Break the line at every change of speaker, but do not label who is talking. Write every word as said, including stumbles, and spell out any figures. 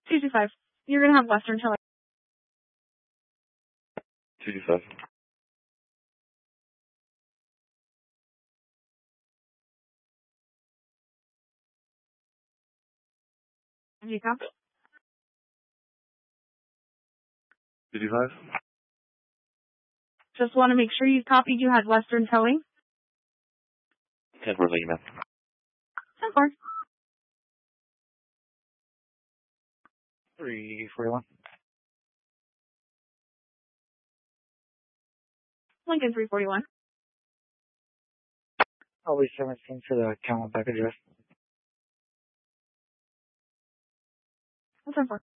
two two five. You're going to have Western Towing.
two two five.
You copy?
two two five.
Just want to make sure you copied you had Western Towing.
ten four, thank you, ma'am.
ten four.
three forty-one.
Lincoln three forty-one.
Always seventeen for the account back address.
ten four.